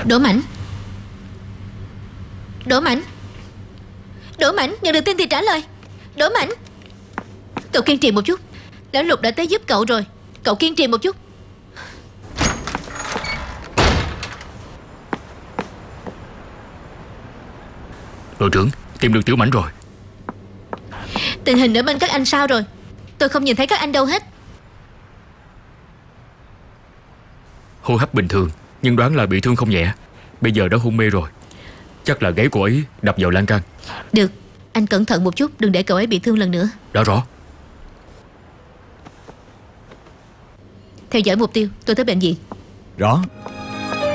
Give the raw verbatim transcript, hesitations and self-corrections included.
Đỗ Mãnh, Đỗ Mãnh, Đỗ Mãnh, nhận được tin thì trả lời. Đỗ Mãnh, cậu kiên trì một chút. Lão Lục đã tới giúp cậu rồi. Cậu kiên trì một chút. Đội trưởng, tìm được Tiểu Mãnh rồi. Tình hình ở bên các anh sao rồi? Tôi không nhìn thấy các anh đâu hết. Hô hấp bình thường, nhưng đoán là bị thương không nhẹ. Bây giờ đã hôn mê rồi. Chắc là gáy cô ấy đập vào lan can. Được, anh cẩn thận một chút, đừng để cậu ấy bị thương lần nữa. Đã rõ. Theo dõi mục tiêu, tôi tới bệnh viện. Rõ.